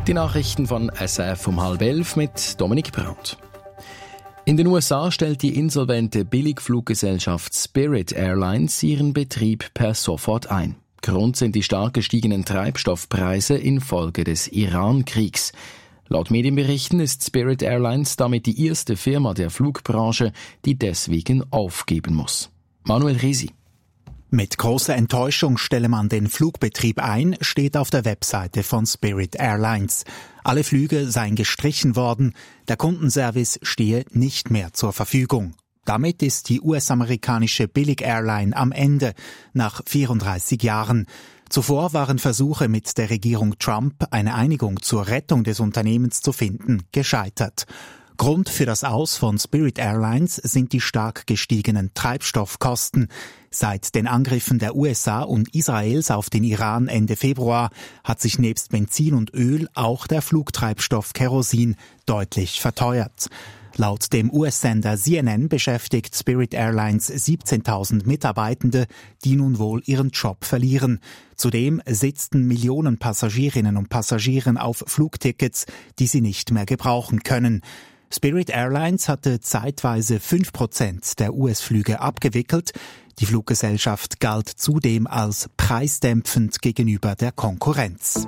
Die Nachrichten von SRF um 10:30 mit Dominik Brandt. In den USA stellt die insolvente Billigfluggesellschaft Spirit Airlines ihren Betrieb per sofort ein. Grund sind die stark gestiegenen Treibstoffpreise infolge des Iran-Kriegs. Laut Medienberichten ist Spirit Airlines damit die erste Firma der Flugbranche, die deswegen aufgeben muss. Manuel Risi. Mit großer Enttäuschung stelle man den Flugbetrieb ein, steht auf der Webseite von Spirit Airlines. Alle Flüge seien gestrichen worden, der Kundenservice stehe nicht mehr zur Verfügung. Damit ist die US-amerikanische Billig-Airline am Ende, nach 34 Jahren. Zuvor waren Versuche mit der Regierung Trump, eine Einigung zur Rettung des Unternehmens zu finden, gescheitert. Grund für das Aus von Spirit Airlines sind die stark gestiegenen Treibstoffkosten. Seit den Angriffen der USA und Israels auf den Iran Ende Februar hat sich nebst Benzin und Öl auch der Flugtreibstoff Kerosin deutlich verteuert. Laut dem US-Sender CNN beschäftigt Spirit Airlines 17.000 Mitarbeitende, die nun wohl ihren Job verlieren. Zudem sitzten Millionen Passagierinnen und Passagieren auf Flugtickets, die sie nicht mehr gebrauchen können. Spirit Airlines hatte zeitweise 5% der US-Flüge abgewickelt. Die Fluggesellschaft galt zudem als preisdämpfend gegenüber der Konkurrenz.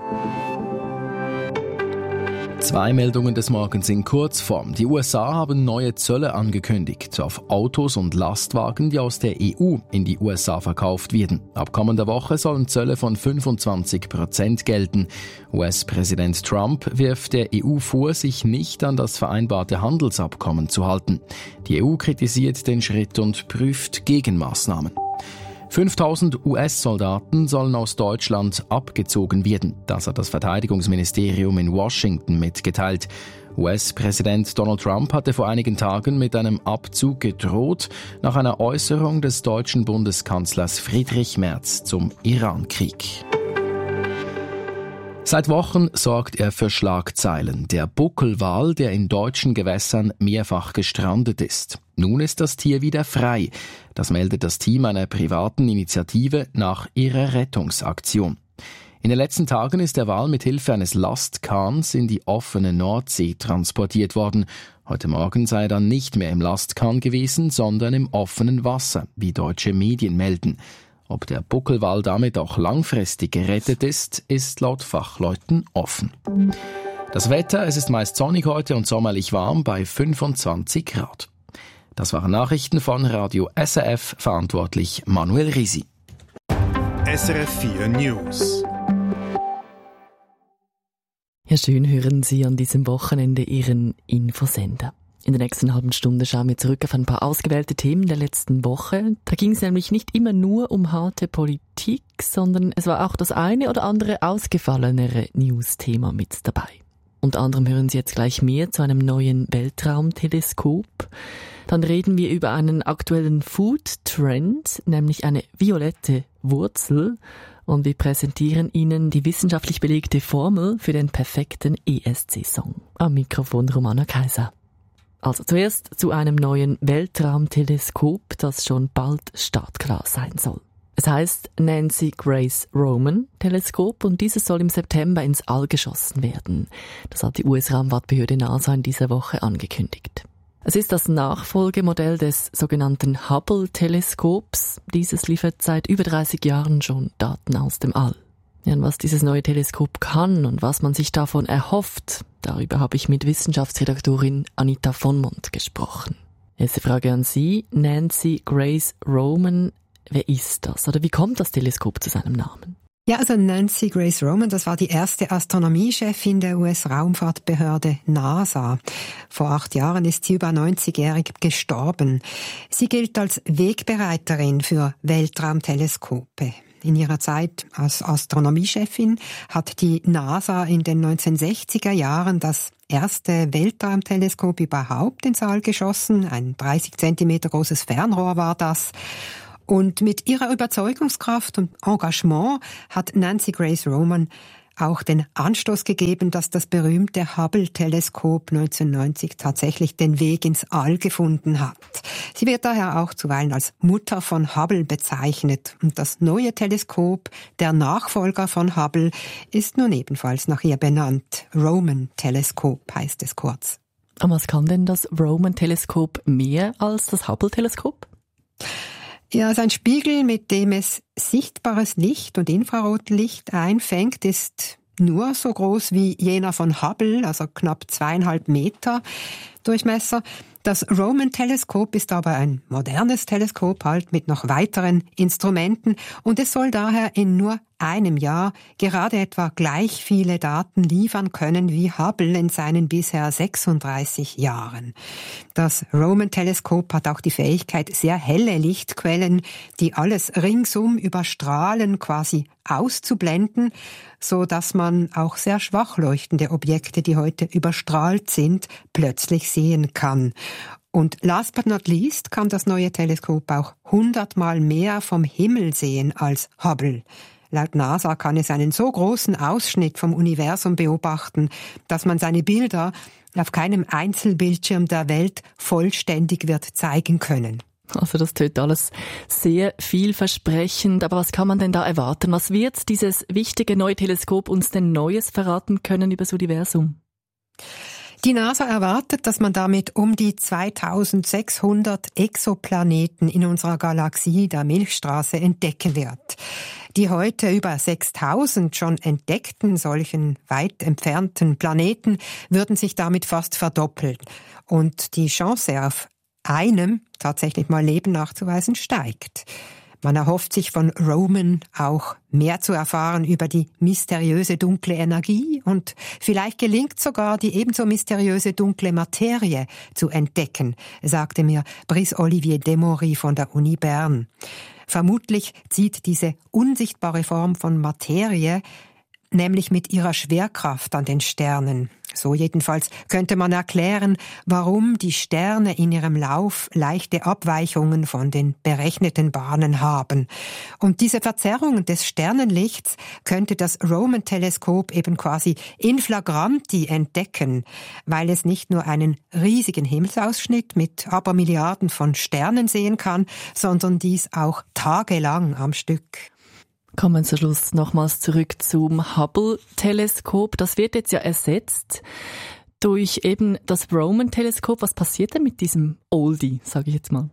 Zwei Meldungen des Morgens in Kurzform. Die USA haben neue Zölle angekündigt auf Autos und Lastwagen, die aus der EU in die USA verkauft werden. Ab kommender Woche sollen Zölle von 25% gelten. US-Präsident Trump wirft der EU vor, sich nicht an das vereinbarte Handelsabkommen zu halten. Die EU kritisiert den Schritt und prüft Gegenmaßnahmen. 5.000 US-Soldaten sollen aus Deutschland abgezogen werden. Das hat das Verteidigungsministerium in Washington mitgeteilt. US-Präsident Donald Trump hatte vor einigen Tagen mit einem Abzug gedroht, nach einer Äußerung des deutschen Bundeskanzlers Friedrich Merz zum Iran-Krieg. Seit Wochen sorgt er für Schlagzeilen. Der Buckelwal, der in deutschen Gewässern mehrfach gestrandet ist. Nun ist das Tier wieder frei. Das meldet das Team einer privaten Initiative nach ihrer Rettungsaktion. In den letzten Tagen ist der Wal mit Hilfe eines Lastkahns in die offene Nordsee transportiert worden. Heute Morgen sei er dann nicht mehr im Lastkahn gewesen, sondern im offenen Wasser, wie deutsche Medien melden. Ob der Buckelwal damit auch langfristig gerettet ist, ist laut Fachleuten offen. Das Wetter, es ist meist sonnig heute und sommerlich warm bei 25 Grad. Das waren Nachrichten von Radio SRF, verantwortlich Manuel Risi. SRF 4 News. Ja, schön hören Sie an diesem Wochenende Ihren Infosender. In der nächsten halben Stunde schauen wir zurück auf ein paar ausgewählte Themen der letzten Woche. Da ging es nämlich nicht immer nur um harte Politik, sondern es war auch das eine oder andere ausgefallenere News-Thema mit dabei. Unter anderem hören Sie jetzt gleich mehr zu einem neuen Weltraumteleskop. Dann reden wir über einen aktuellen Food-Trend, nämlich eine violette Wurzel. Und wir präsentieren Ihnen die wissenschaftlich belegte Formel für den perfekten ESC-Song. Am Mikrofon Romana Kaiser. Also zuerst zu einem neuen Weltraumteleskop, das schon bald startklar sein soll. Es heißt Nancy Grace Roman Teleskop und dieses soll im September ins All geschossen werden. Das hat die US-Raumfahrtbehörde NASA in dieser Woche angekündigt. Es ist das Nachfolgemodell des sogenannten Hubble-Teleskops. Dieses liefert seit über 30 Jahren schon Daten aus dem All. Ja, und was dieses neue Teleskop kann und was man sich davon erhofft, darüber habe ich mit Wissenschaftsredaktorin Anita von Mont gesprochen. Erste Frage an Sie, Nancy Grace Roman. Wer ist das oder wie kommt das Teleskop zu seinem Namen? Ja, also Nancy Grace Roman, das war die erste Astronomiechefin der US-Raumfahrtbehörde NASA. Vor 8 Jahren ist sie über 90-jährig gestorben. Sie gilt als Wegbereiterin für Weltraumteleskope. In ihrer Zeit als Astronomiechefin hat die NASA in den 1960er Jahren das erste Weltraumteleskop überhaupt ins All geschossen. Ein 30 Zentimeter großes Fernrohr war das. Und mit ihrer Überzeugungskraft und Engagement hat Nancy Grace Roman auch den Anstoß gegeben, dass das berühmte Hubble-Teleskop 1990 tatsächlich den Weg ins All gefunden hat. Sie wird daher auch zuweilen als Mutter von Hubble bezeichnet. Und das neue Teleskop, der Nachfolger von Hubble, ist nun ebenfalls nach ihr benannt. Roman-Teleskop heißt es kurz. Und was kann denn das Roman-Teleskop mehr als das Hubble-Teleskop? Ja, sein Spiegel, mit dem es sichtbares Licht und Infrarotlicht einfängt, ist nur so groß wie jener von Hubble, also knapp 2,5 Meter Durchmesser. Das Roman-Teleskop ist aber ein modernes Teleskop, halt mit noch weiteren Instrumenten, und es soll daher in nur einem Jahr gerade etwa gleich viele Daten liefern können wie Hubble in seinen bisher 36 Jahren. Das Roman-Teleskop hat auch die Fähigkeit, sehr helle Lichtquellen, die alles ringsum überstrahlen, quasi auszublenden, so dass man auch sehr schwach leuchtende Objekte, die heute überstrahlt sind, plötzlich sehen kann. Und last but not least kann das neue Teleskop auch 100-mal mehr vom Himmel sehen als Hubble. Laut NASA kann es einen so großen Ausschnitt vom Universum beobachten, dass man seine Bilder auf keinem Einzelbildschirm der Welt vollständig wird zeigen können. Also das tönt alles sehr vielversprechend, aber was kann man denn da erwarten? Was wird dieses wichtige neue Teleskop uns denn Neues verraten können über das Universum? Die NASA erwartet, dass man damit um die 2600 Exoplaneten in unserer Galaxie der Milchstraße entdecken wird. Die heute über 6000 schon entdeckten solchen weit entfernten Planeten würden sich damit fast verdoppeln. Und die Chance auf einem tatsächlich mal Leben nachzuweisen steigt. Man erhofft sich von Roman auch mehr zu erfahren über die mysteriöse dunkle Energie und vielleicht gelingt sogar die ebenso mysteriöse dunkle Materie zu entdecken, sagte mir Brice-Olivier Demory von der Uni Bern. Vermutlich zieht diese unsichtbare Form von Materie nämlich mit ihrer Schwerkraft an den Sternen. So jedenfalls könnte man erklären, warum die Sterne in ihrem Lauf leichte Abweichungen von den berechneten Bahnen haben. Und diese Verzerrungen des Sternenlichts könnte das Roman-Teleskop eben quasi in flagranti entdecken, weil es nicht nur einen riesigen Himmelsausschnitt mit Abermilliarden von Sternen sehen kann, sondern dies auch tagelang am Stück. Kommen wir zum Schluss nochmals zurück zum Hubble-Teleskop. Das wird jetzt ja ersetzt durch eben das Roman-Teleskop. Was passiert denn mit diesem Oldie, sage ich jetzt mal?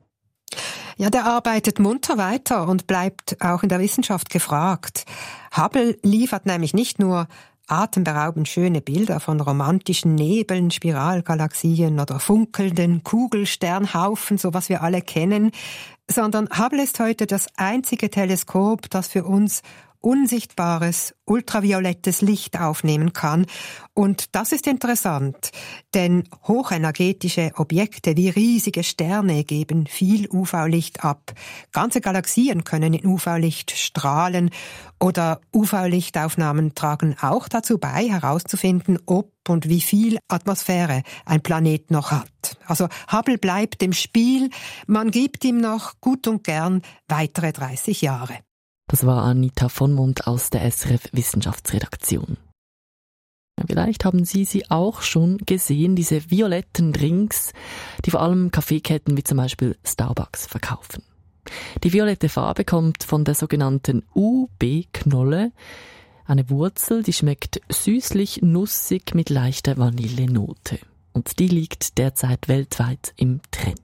Ja, der arbeitet munter weiter und bleibt auch in der Wissenschaft gefragt. Hubble liefert nämlich nicht nur atemberaubend schöne Bilder von romantischen Nebeln, Spiralgalaxien oder funkelnden Kugelsternhaufen, so was wir alle kennen, sondern Hubble ist heute das einzige Teleskop, das für uns unsichtbares, ultraviolettes Licht aufnehmen kann. Und das ist interessant, denn hochenergetische Objekte wie riesige Sterne geben viel UV-Licht ab. Ganze Galaxien können in UV-Licht strahlen oder UV-Lichtaufnahmen tragen auch dazu bei, herauszufinden, ob und wie viel Atmosphäre ein Planet noch hat. Also Hubble bleibt im Spiel, man gibt ihm noch gut und gern weitere 30 Jahre. Das war Anita von Mund aus der SRF Wissenschaftsredaktion. Ja, vielleicht haben Sie auch schon gesehen, diese violetten Drinks, die vor allem Kaffeeketten wie zum Beispiel Starbucks verkaufen. Die violette Farbe kommt von der sogenannten UB-Knolle, eine Wurzel, die schmeckt süßlich-nussig mit leichter Vanillenote. Und die liegt derzeit weltweit im Trend.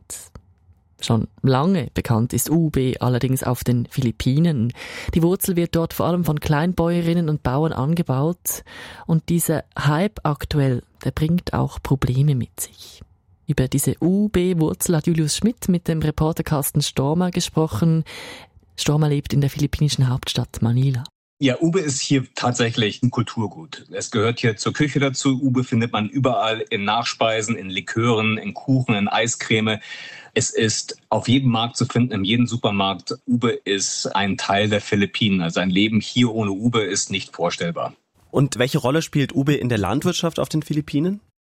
Schon lange bekannt ist UB allerdings auf den Philippinen. Die Wurzel wird dort vor allem von Kleinbäuerinnen und Bauern angebaut. Und dieser Hype aktuell, der bringt auch Probleme mit sich. Über diese UB-Wurzel hat Julius Schmidt mit dem Reporter Carsten Stormer gesprochen. Stormer lebt in der philippinischen Hauptstadt Manila. Ja, Ube ist hier tatsächlich ein Kulturgut. Es gehört hier zur Küche dazu. Ube findet man überall in Nachspeisen, in Likören, in Kuchen, in Eiscreme. Es ist auf jedem Markt zu finden, in jedem Supermarkt. Ube ist ein Teil der Philippinen. Also ein Leben hier ohne Ube ist nicht vorstellbar. Und welche Rolle spielt Ube in der Landwirtschaft auf den Philippinen?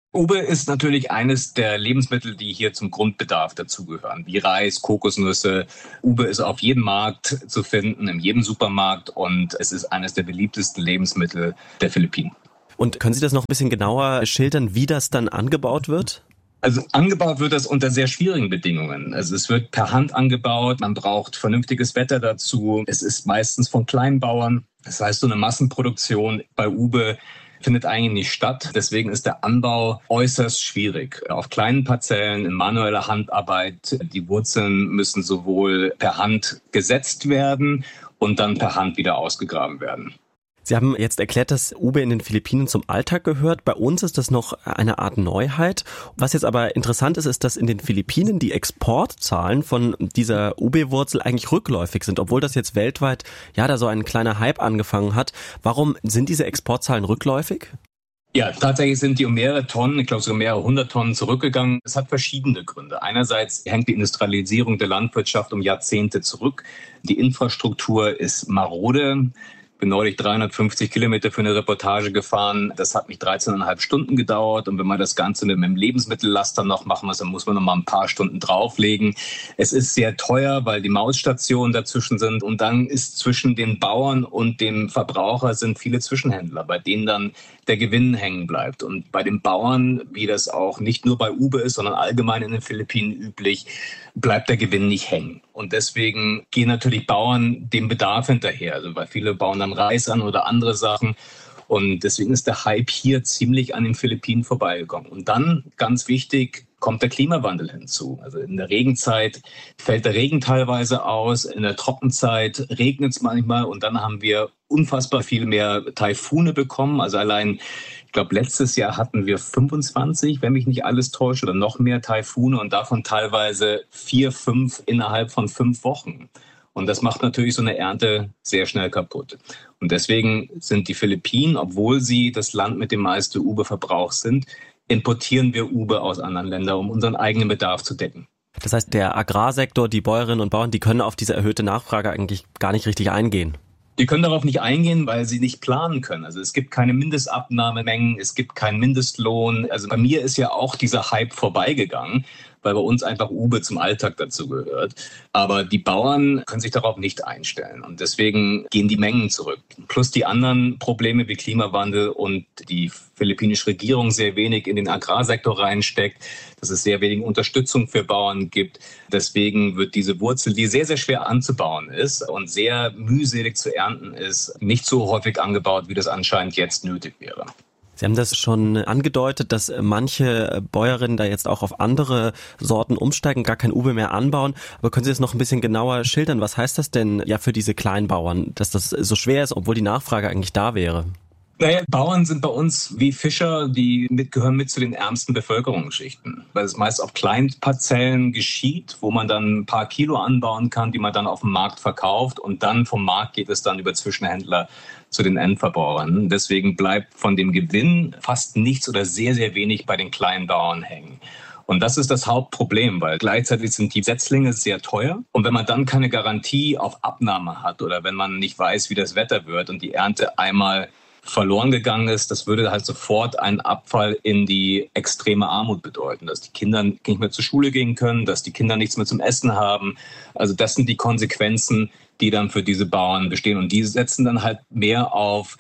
Ube ist natürlich eines der Lebensmittel, die hier zum Grundbedarf dazugehören, wie Reis, Kokosnüsse. Ube ist auf jedem Markt zu finden, in jedem Supermarkt, und es ist eines der beliebtesten Lebensmittel der Philippinen. Und können Sie das noch ein bisschen genauer schildern, wie das dann angebaut wird? Also angebaut wird das unter sehr schwierigen Bedingungen. Also es wird per Hand angebaut, man braucht vernünftiges Wetter dazu. Es ist meistens von Kleinbauern. Das heißt, so eine Massenproduktion bei Ube findet eigentlich nicht statt. Deswegen ist der Anbau äußerst schwierig. Auf kleinen Parzellen, in manueller Handarbeit. Die Wurzeln müssen sowohl per Hand gesetzt werden und dann per Hand wieder ausgegraben werden. Sie haben jetzt erklärt, dass Ube in den Philippinen zum Alltag gehört. Bei uns ist das noch eine Art Neuheit. Was jetzt aber interessant ist, ist, dass in den Philippinen die Exportzahlen von dieser Ube-Wurzel eigentlich rückläufig sind, obwohl das jetzt weltweit da so ein kleiner Hype angefangen hat. Warum sind diese Exportzahlen rückläufig? Ja, tatsächlich sind die um mehrere Tonnen, ich glaube sogar mehrere 100 Tonnen zurückgegangen. Es hat verschiedene Gründe. Einerseits hängt die Industrialisierung der Landwirtschaft um Jahrzehnte zurück. Die Infrastruktur ist marode. Ich bin neulich 350 Kilometer für eine Reportage gefahren. Das hat mich 13,5 Stunden gedauert. Und wenn man das Ganze mit einem Lebensmittellaster noch machen muss, dann muss man noch mal ein paar Stunden drauflegen. Es ist sehr teuer, weil die Mautstationen dazwischen sind. Und dann ist zwischen den Bauern und dem Verbraucher sind viele Zwischenhändler, bei denen dann der Gewinn hängen bleibt. Und bei den Bauern, wie das auch nicht nur bei Ube ist, sondern allgemein in den Philippinen üblich, bleibt der Gewinn nicht hängen. Und deswegen gehen natürlich Bauern dem Bedarf hinterher. Also weil viele bauen dann Reis an oder andere Sachen. Und deswegen ist der Hype hier ziemlich an den Philippinen vorbeigekommen. Und dann, ganz wichtig, kommt der Klimawandel hinzu. Also in der Regenzeit fällt der Regen teilweise aus, in der Trockenzeit regnet es manchmal und dann haben wir unfassbar viel mehr Taifune bekommen. Also allein, ich glaube, letztes Jahr hatten wir 25, wenn mich nicht alles täuscht, oder noch mehr Taifune und davon teilweise 4, 5 innerhalb von 5 Wochen. Und das macht natürlich so eine Ernte sehr schnell kaputt. Und deswegen sind die Philippinen, obwohl sie das Land mit dem meisten Ube-Verbrauch sind, importieren wir Ube aus anderen Ländern, um unseren eigenen Bedarf zu decken. Das heißt, der Agrarsektor, die Bäuerinnen und Bauern, die können auf diese erhöhte Nachfrage eigentlich gar nicht richtig eingehen. Die können darauf nicht eingehen, weil sie nicht planen können. Also es gibt keine Mindestabnahmemengen, es gibt keinen Mindestlohn. Also bei mir ist ja auch dieser Hype vorbeigegangen, weil bei uns einfach Ube zum Alltag dazu gehört. Aber die Bauern können sich darauf nicht einstellen und deswegen gehen die Mengen zurück. Plus die anderen Probleme wie Klimawandel und die philippinische Regierung sehr wenig in den Agrarsektor reinsteckt, dass es sehr wenig Unterstützung für Bauern gibt. Deswegen wird diese Wurzel, die sehr, sehr schwer anzubauen ist und sehr mühselig zu ernten ist, nicht so häufig angebaut, wie das anscheinend jetzt nötig wäre. Sie haben das schon angedeutet, dass manche Bäuerinnen da jetzt auch auf andere Sorten umsteigen, gar kein Ube mehr anbauen. Aber können Sie das noch ein bisschen genauer schildern? Was heißt das denn für diese Kleinbauern, dass das so schwer ist, obwohl die Nachfrage eigentlich da wäre? Naja, Bauern sind bei uns wie Fischer, die gehören mit zu den ärmsten Bevölkerungsschichten, weil es meist auf Kleinparzellen geschieht, wo man dann ein paar Kilo anbauen kann, die man dann auf dem Markt verkauft und dann vom Markt geht es dann über Zwischenhändler zu den Endverbrauchern. Deswegen bleibt von dem Gewinn fast nichts oder sehr, sehr wenig bei den kleinen Bauern hängen. Und das ist das Hauptproblem, weil gleichzeitig sind die Setzlinge sehr teuer. Und wenn man dann keine Garantie auf Abnahme hat oder wenn man nicht weiß, wie das Wetter wird und die Ernte einmal verloren gegangen ist, das würde halt sofort einen Abfall in die extreme Armut bedeuten, dass die Kinder nicht mehr zur Schule gehen können, dass die Kinder nichts mehr zum Essen haben. Also das sind die Konsequenzen, die dann für diese Bauern bestehen. Und die setzen dann halt mehr auf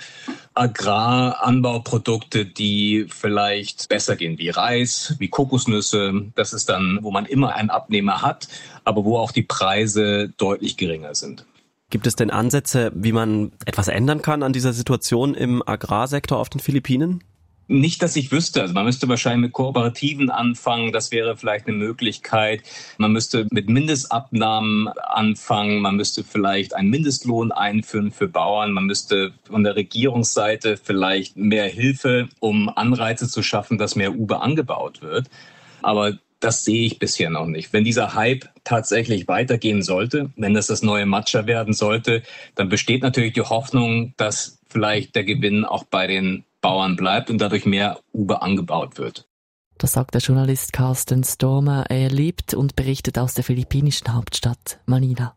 Agraranbauprodukte, die vielleicht besser gehen, wie Reis, wie Kokosnüsse. Das ist dann, wo man immer einen Abnehmer hat, aber wo auch die Preise deutlich geringer sind. Gibt es denn Ansätze, wie man etwas ändern kann an dieser Situation im Agrarsektor auf den Philippinen? Nicht, dass ich wüsste. Also man müsste wahrscheinlich mit Kooperativen anfangen. Das wäre vielleicht eine Möglichkeit. Man müsste mit Mindestabnahmen anfangen. Man müsste vielleicht einen Mindestlohn einführen für Bauern. Man müsste von der Regierungsseite vielleicht mehr Hilfe, um Anreize zu schaffen, dass mehr Ube angebaut wird. Aber das sehe ich bisher noch nicht. Wenn dieser Hype tatsächlich weitergehen sollte, wenn das neue Matcha werden sollte, dann besteht natürlich die Hoffnung, dass vielleicht der Gewinn auch bei den Bauern bleibt und dadurch mehr Ube angebaut wird. Das sagt der Journalist Carsten Stormer. Er lebt und berichtet aus der philippinischen Hauptstadt Manila.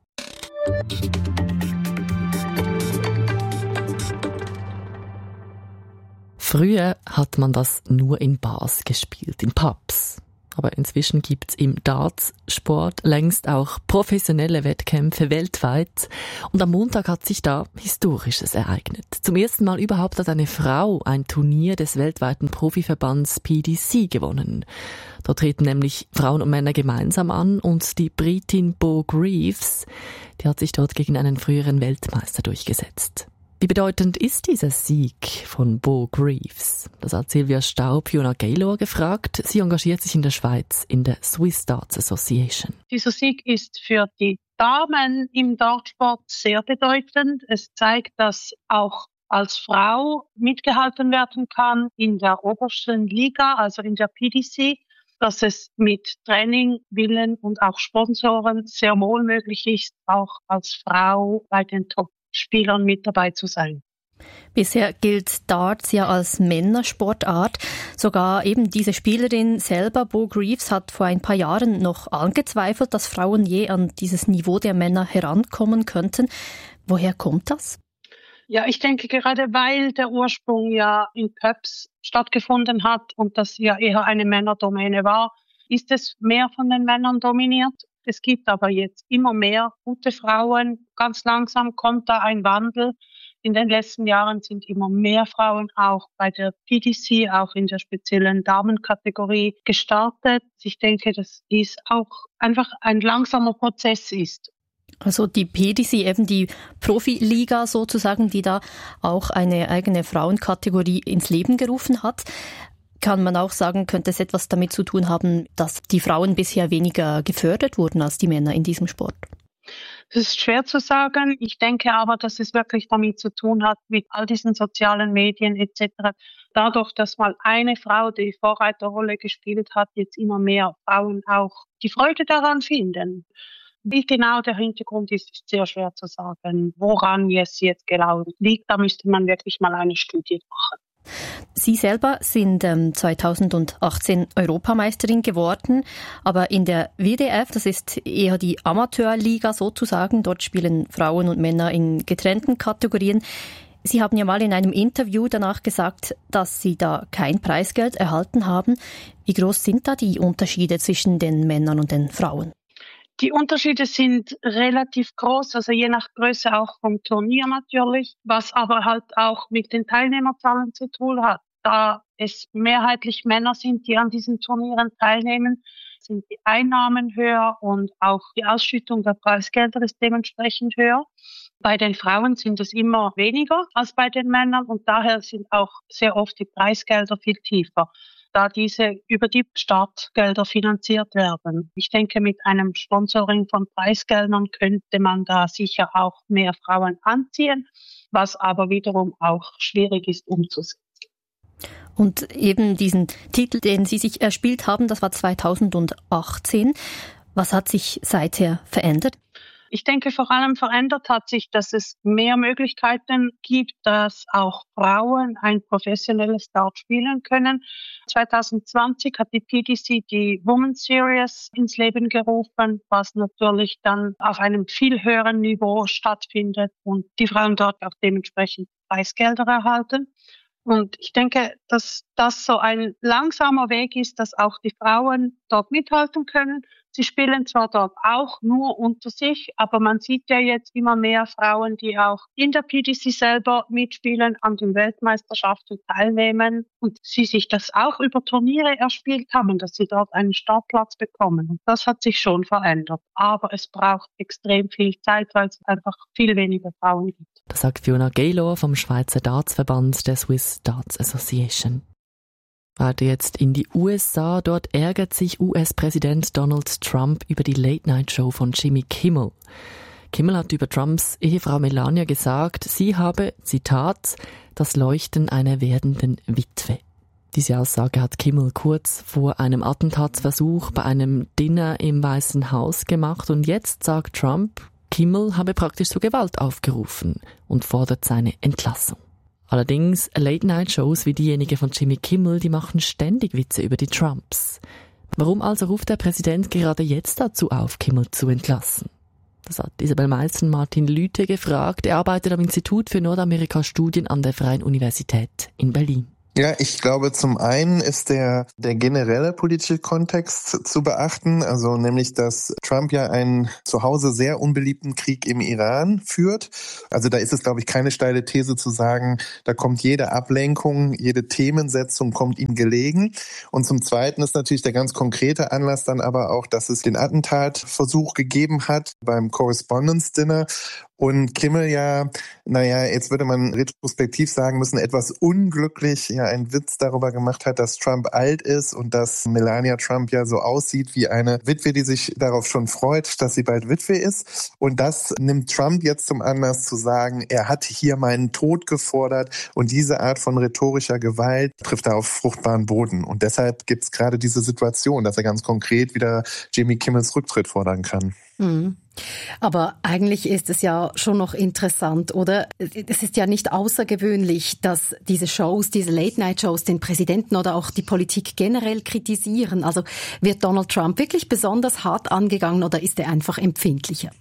Früher hat man das nur in Bars gespielt, in Pubs. Aber inzwischen gibt's im Dartsport längst auch professionelle Wettkämpfe weltweit. Und am Montag hat sich da Historisches ereignet. Zum ersten Mal überhaupt hat eine Frau ein Turnier des weltweiten Profiverbands PDC gewonnen. Dort treten nämlich Frauen und Männer gemeinsam an und die Britin Bo Greaves, die hat sich dort gegen einen früheren Weltmeister durchgesetzt. Wie bedeutend ist dieser Sieg von Bo Greaves? Das hat Silvia Staub Fiona Gaylor gefragt. Sie engagiert sich in der Schweiz in der Swiss Darts Association. Dieser Sieg ist für die Damen im Dartsport sehr bedeutend. Es zeigt, dass auch als Frau mitgehalten werden kann in der obersten Liga, also in der PDC, dass es mit Training, Willen und auch Sponsoren sehr wohl möglich ist, auch als Frau bei den Top-Spielern mit dabei zu sein. Bisher gilt Darts ja als Männersportart. Sogar eben diese Spielerin selber, Bo Greaves, hat vor ein paar Jahren noch angezweifelt, dass Frauen je an dieses Niveau der Männer herankommen könnten. Woher kommt das? Ja, ich denke gerade, weil der Ursprung ja in Pubs stattgefunden hat und das ja eher eine Männerdomäne war, ist es mehr von den Männern dominiert. Es gibt aber jetzt immer mehr gute Frauen. Ganz langsam kommt da ein Wandel. In den letzten Jahren sind immer mehr Frauen auch bei der PDC, auch in der speziellen Damenkategorie gestartet. Ich denke, dass dies auch einfach ein langsamer Prozess ist. Also die PDC, eben die Profiliga sozusagen, die da auch eine eigene Frauenkategorie ins Leben gerufen hat. Kann man auch sagen, könnte es etwas damit zu tun haben, dass die Frauen bisher weniger gefördert wurden als die Männer in diesem Sport? Das ist schwer zu sagen. Ich denke aber, dass es wirklich damit zu tun hat, mit all diesen sozialen Medien etc. Dadurch, dass mal eine Frau die Vorreiterrolle gespielt hat, jetzt immer mehr Frauen auch die Freude daran finden. Wie genau der Hintergrund ist sehr schwer zu sagen. Woran es jetzt genau liegt, da müsste man wirklich mal eine Studie machen. Sie selber sind 2018 Europameisterin geworden, aber in der WDF, das ist eher die Amateurliga sozusagen, dort spielen Frauen und Männer in getrennten Kategorien. Sie haben ja mal in einem Interview danach gesagt, dass Sie da kein Preisgeld erhalten haben. Wie groß sind da die Unterschiede zwischen den Männern und den Frauen? Die Unterschiede sind relativ groß, also je nach Größe auch vom Turnier natürlich, was aber halt auch mit den Teilnehmerzahlen zu tun hat. Da es mehrheitlich Männer sind, die an diesen Turnieren teilnehmen, sind die Einnahmen höher und auch die Ausschüttung der Preisgelder ist dementsprechend höher. Bei den Frauen sind es immer weniger als bei den Männern und daher sind auch sehr oft die Preisgelder viel tiefer, da diese über die Startgelder finanziert werden. Ich denke, mit einem Sponsoring von Preisgeldern könnte man da sicher auch mehr Frauen anziehen, was aber wiederum auch schwierig ist umzusetzen. Und eben diesen Titel, den Sie sich erspielt haben, das war 2018. Was hat sich seither verändert? Ich denke, vor allem verändert hat sich, dass es mehr Möglichkeiten gibt, dass auch Frauen ein professionelles Dart spielen können. 2020 hat die PDC die Women's Series ins Leben gerufen, was natürlich dann auf einem viel höheren Niveau stattfindet und die Frauen dort auch dementsprechend Preisgelder erhalten. Und ich denke, dass das so ein langsamer Weg ist, dass auch die Frauen dort mithalten können. Sie spielen zwar dort auch nur unter sich, aber man sieht ja jetzt immer mehr Frauen, die auch in der PDC selber mitspielen, an den Weltmeisterschaften teilnehmen und sie sich das auch über Turniere erspielt haben, dass sie dort einen Startplatz bekommen. Und das hat sich schon verändert. Aber es braucht extrem viel Zeit, weil es einfach viel weniger Frauen gibt. Das sagt Fiona Gaylor vom Schweizer Dartsverband der Swiss Darts Association. Warte jetzt in die USA. Dort ärgert sich US-Präsident Donald Trump über die Late-Night-Show von Jimmy Kimmel. Kimmel hat über Trumps Ehefrau Melania gesagt, sie habe, Zitat, das Leuchten einer werdenden Witwe. Diese Aussage hat Kimmel kurz vor einem Attentatsversuch bei einem Dinner im Weißen Haus gemacht und jetzt sagt Trump, Kimmel habe praktisch zur Gewalt aufgerufen und fordert seine Entlassung. Allerdings Late-Night-Shows wie diejenige von Jimmy Kimmel, die machen ständig Witze über die Trumps. Warum also ruft der Präsident gerade jetzt dazu auf, Kimmel zu entlassen? Das hat Isabel Meissen Martin Lüthe gefragt. Er arbeitet am Institut für Nordamerika-Studien an der Freien Universität in Berlin. Ja, ich glaube, zum einen ist der generelle politische Kontext zu beachten, also nämlich, dass Trump ja einen zu Hause sehr unbeliebten Krieg im Iran führt. Also da ist es, glaube ich, keine steile These zu sagen, da kommt jede Ablenkung, jede Themensetzung kommt ihm gelegen. Und zum Zweiten ist natürlich der ganz konkrete Anlass dann aber auch, dass es den Attentatversuch gegeben hat beim Correspondence Dinner. Und Kimmel jetzt würde man retrospektiv sagen müssen, etwas unglücklich einen Witz darüber gemacht hat, dass Trump alt ist und dass Melania Trump ja so aussieht wie eine Witwe, die sich darauf schon freut, dass sie bald Witwe ist. Und das nimmt Trump jetzt zum Anlass zu sagen, er hat hier meinen Tod gefordert und diese Art von rhetorischer Gewalt trifft er auf fruchtbaren Boden. Und deshalb gibt es gerade diese Situation, dass er ganz konkret wieder Jimmy Kimmels Rücktritt fordern kann. Mhm. Aber eigentlich ist es ja schon noch interessant, oder? Es ist ja nicht außergewöhnlich, dass diese Shows, diese Late-Night-Shows den Präsidenten oder auch die Politik generell kritisieren. Also wird Donald Trump wirklich besonders hart angegangen oder ist er einfach empfindlicher?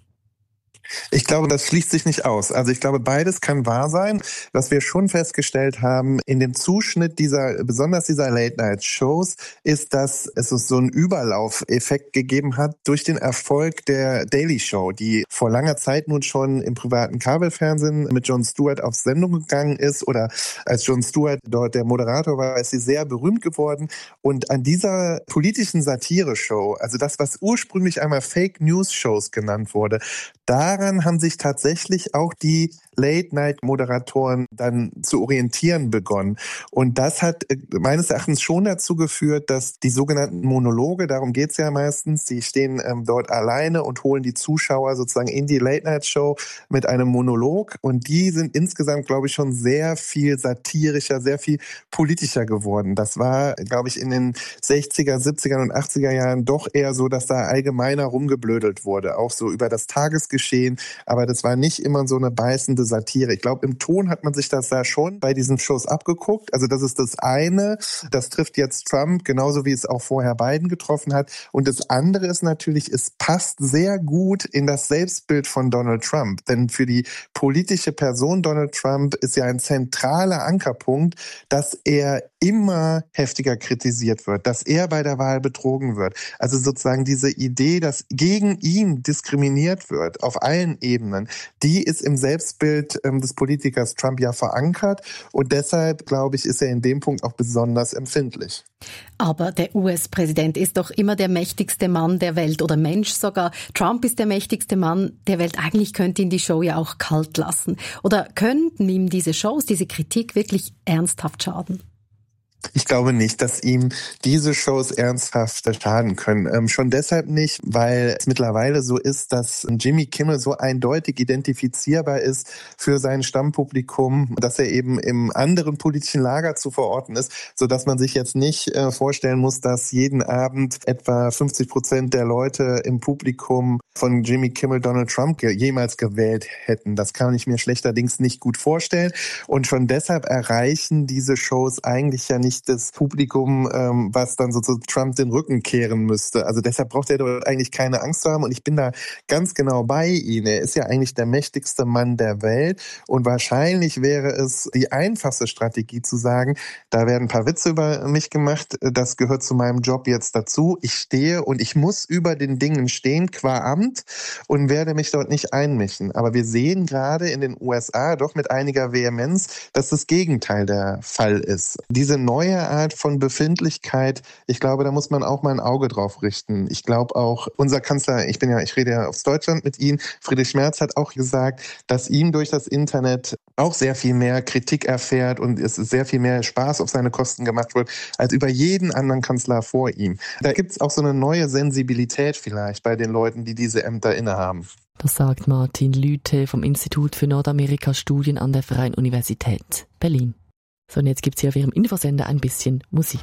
Ich glaube, das schließt sich nicht aus. Also ich glaube, beides kann wahr sein. Was wir schon festgestellt haben in dem Zuschnitt besonders dieser Late-Night-Shows, ist, dass es so einen Überlaufeffekt gegeben hat durch den Erfolg der Daily Show, die vor langer Zeit nun schon im privaten Kabelfernsehen mit Jon Stewart auf Sendung gegangen ist. Oder als Jon Stewart dort der Moderator war, ist sie sehr berühmt geworden. Und an dieser politischen Satire-Show, also das, was ursprünglich einmal Fake-News-Shows genannt wurde, daran haben sich tatsächlich auch die Late-Night-Moderatoren dann zu orientieren begonnen. Und das hat meines Erachtens schon dazu geführt, dass die sogenannten Monologe, darum geht's ja meistens, die stehen dort alleine und holen die Zuschauer sozusagen in die Late-Night-Show mit einem Monolog. Und die sind insgesamt, glaube ich, schon sehr viel satirischer, sehr viel politischer geworden. Das war, glaube ich, in den 60er, 70er und 80er Jahren doch eher so, dass da allgemeiner rumgeblödelt wurde, auch so über das Tagesgeschehen. Aber das war nicht immer so eine beißende Satire. Ich glaube, im Ton hat man sich das da schon bei diesen Shows abgeguckt. Also das ist das eine. Das trifft jetzt Trump, genauso wie es auch vorher Biden getroffen hat. Und das andere ist natürlich, es passt sehr gut in das Selbstbild von Donald Trump. Denn für die politische Person Donald Trump ist ja ein zentraler Ankerpunkt, dass er immer heftiger kritisiert wird, dass er bei der Wahl betrogen wird. Also sozusagen diese Idee, dass gegen ihn diskriminiert wird auf allen Ebenen, die ist im Selbstbild des Politikers Trump ja verankert und deshalb, glaube ich, ist er in dem Punkt auch besonders empfindlich. Aber der US-Präsident ist doch immer der mächtigste Mann der Welt oder Mensch sogar. Trump ist der mächtigste Mann der Welt. Eigentlich könnte ihn die Show ja auch kalt lassen. Oder könnten ihm diese Shows, diese Kritik wirklich ernsthaft schaden? Ich glaube nicht, dass ihm diese Shows ernsthaft schaden können. Schon deshalb nicht, weil es mittlerweile so ist, dass Jimmy Kimmel so eindeutig identifizierbar ist für sein Stammpublikum, dass er eben im anderen politischen Lager zu verorten ist, sodass man sich jetzt nicht vorstellen muss, dass jeden Abend etwa 50% der Leute im Publikum von Jimmy Kimmel Donald Trump jemals gewählt hätten. Das kann ich mir schlechterdings nicht gut vorstellen. Und schon deshalb erreichen diese Shows eigentlich ja nicht das Publikum, was dann so zu Trump den Rücken kehren müsste. Also deshalb braucht er dort eigentlich keine Angst zu haben. Und ich bin da ganz genau bei Ihnen. Er ist ja eigentlich der mächtigste Mann der Welt. Und wahrscheinlich wäre es die einfachste Strategie zu sagen, da werden ein paar Witze über mich gemacht. Das gehört zu meinem Job jetzt dazu. Ich stehe und ich muss über den Dingen stehen, qua Amt, und werde mich dort nicht einmischen. Aber wir sehen gerade in den USA doch mit einiger Vehemenz, dass das Gegenteil der Fall ist. Diese neue Art von Befindlichkeit, ich glaube, da muss man auch mal ein Auge drauf richten. Ich glaube auch, unser Kanzler, ich rede ja aus Deutschland mit Ihnen, Friedrich Merz hat auch gesagt, dass ihm durch das Internet auch sehr viel mehr Kritik erfährt und es sehr viel mehr Spaß auf seine Kosten gemacht wird, als über jeden anderen Kanzler vor ihm. Da gibt es auch so eine neue Sensibilität vielleicht bei den Leuten, die diese Ämter innehaben. Das sagt Martin Lüthe vom Institut für Nordamerika-Studien an der Freien Universität Berlin. So, und jetzt gibt's hier auf Ihrem Infosender ein bisschen Musik.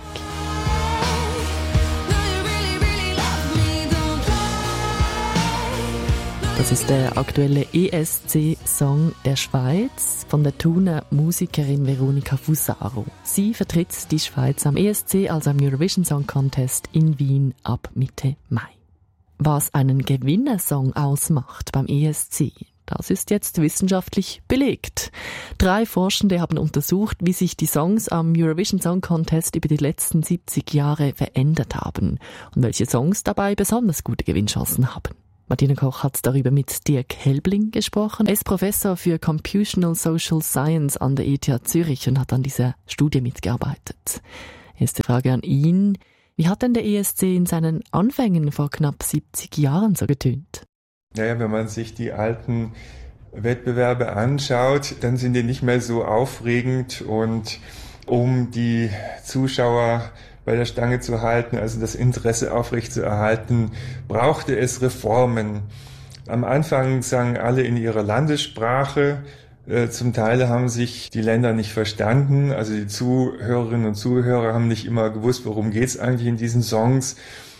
Das ist der aktuelle ESC-Song der Schweiz von der Thuner Musikerin Veronika Fusaro. Sie vertritt die Schweiz am ESC, also am Eurovision Song Contest in Wien ab Mitte Mai. Was einen Gewinnersong ausmacht beim ESC, Das ist jetzt wissenschaftlich belegt. 3 Forschende haben untersucht, wie sich die Songs am Eurovision Song Contest über die letzten 70 Jahre verändert haben und welche Songs dabei besonders gute Gewinnchancen haben. Martina Koch hat darüber mit Dirk Helbling gesprochen. Er ist Professor für Computational Social Science an der ETH Zürich und hat an dieser Studie mitgearbeitet. Erste Frage an ihn. Wie hat denn der ESC in seinen Anfängen vor knapp 70 Jahren so getönt? Naja, wenn man sich die alten Wettbewerbe anschaut, dann sind die nicht mehr so aufregend und um die Zuschauer bei der Stange zu halten, also das Interesse aufrecht zu erhalten, brauchte es Reformen. Am Anfang sangen alle in ihrer Landessprache. Zum Teil haben sich die Länder nicht verstanden. Also die Zuhörerinnen und Zuhörer haben nicht immer gewusst, worum geht's eigentlich in diesen Songs.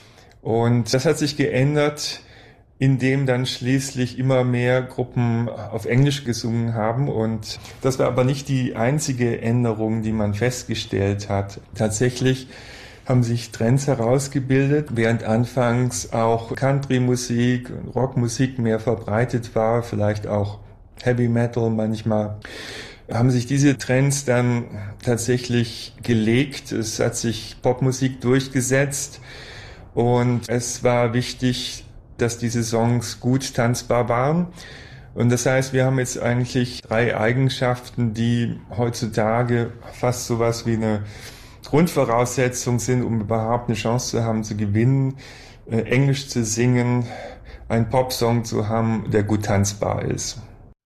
Und das hat sich geändert, indem dann schließlich immer mehr Gruppen auf Englisch gesungen haben. Und das war aber nicht die einzige Änderung, die man festgestellt hat. Tatsächlich haben sich Trends herausgebildet, während anfangs auch Country-Musik und Rockmusik mehr verbreitet war, vielleicht auch Heavy Metal manchmal, haben sich diese Trends dann tatsächlich gelegt. Es hat sich Popmusik durchgesetzt und es war wichtig, dass diese Songs gut tanzbar waren. Und das heißt, wir haben jetzt eigentlich 3 Eigenschaften, die heutzutage fast sowas wie eine Grundvoraussetzung sind, um überhaupt eine Chance zu haben, zu gewinnen, Englisch zu singen, einen Popsong zu haben, der gut tanzbar ist.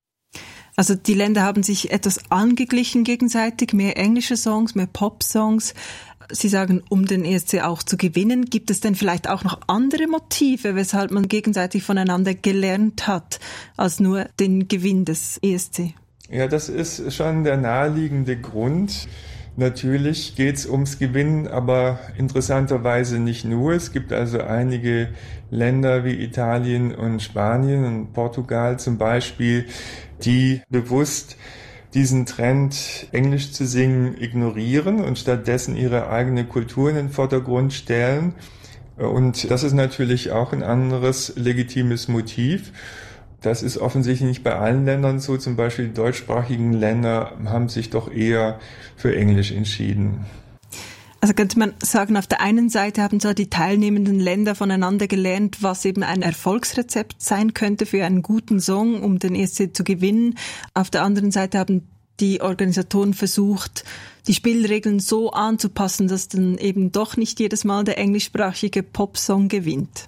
Also die Länder haben sich etwas angeglichen gegenseitig, mehr englische Songs, mehr Pop-Songs. Sie sagen, um den ESC auch zu gewinnen. Gibt es denn vielleicht auch noch andere Motive, weshalb man gegenseitig voneinander gelernt hat, als nur den Gewinn des ESC? Ja, das ist schon der naheliegende Grund. Natürlich geht's ums Gewinnen, aber interessanterweise nicht nur. Es gibt also einige Länder wie Italien und Spanien und Portugal zum Beispiel, die bewusst diesen Trend, Englisch zu singen, ignorieren und stattdessen ihre eigene Kultur in den Vordergrund stellen. Und das ist natürlich auch ein anderes legitimes Motiv. Das ist offensichtlich nicht bei allen Ländern so. Zum Beispiel die deutschsprachigen Länder haben sich doch eher für Englisch entschieden. Also könnte man sagen, auf der einen Seite haben so die teilnehmenden Länder voneinander gelernt, was eben ein Erfolgsrezept sein könnte für einen guten Song, um den ESC zu gewinnen. Auf der anderen Seite haben die Organisatoren versucht, die Spielregeln so anzupassen, dass dann eben doch nicht jedes Mal der englischsprachige Popsong gewinnt.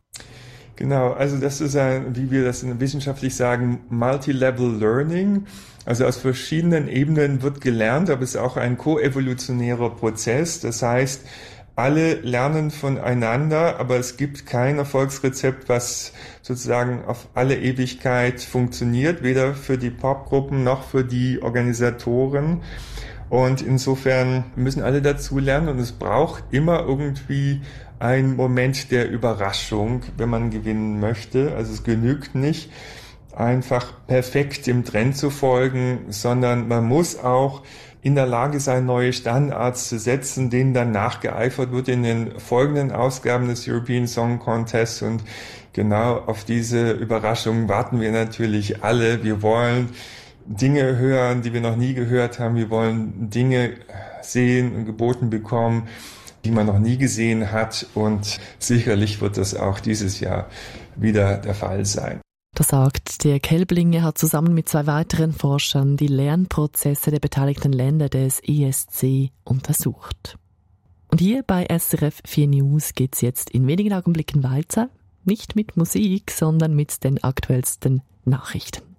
Genau, also das ist wie wir das wissenschaftlich sagen, Multi-Level Learning. Also aus verschiedenen Ebenen wird gelernt, aber es ist auch ein koevolutionärer Prozess. Das heißt, alle lernen voneinander, aber es gibt kein Erfolgsrezept, was sozusagen auf alle Ewigkeit funktioniert, weder für die Popgruppen noch für die Organisatoren. Und insofern müssen alle dazu lernen und es braucht immer irgendwie einen Moment der Überraschung, wenn man gewinnen möchte. Also es genügt nicht, einfach perfekt dem Trend zu folgen, sondern man muss auch in der Lage sein, neue Standards zu setzen, denen dann nachgeeifert wird in den folgenden Ausgaben des European Song Contest. Und genau auf diese Überraschung warten wir natürlich alle. Wir wollen Dinge hören, die wir noch nie gehört haben. Wir wollen Dinge sehen und geboten bekommen, die man noch nie gesehen hat. Und sicherlich wird das auch dieses Jahr wieder der Fall sein. Das sagt Dirk Helbling. Er hat zusammen mit 2 weiteren Forschern die Lernprozesse der beteiligten Länder des ESC untersucht. Und hier bei SRF 4 News geht's jetzt in wenigen Augenblicken weiter. Nicht mit Musik, sondern mit den aktuellsten Nachrichten.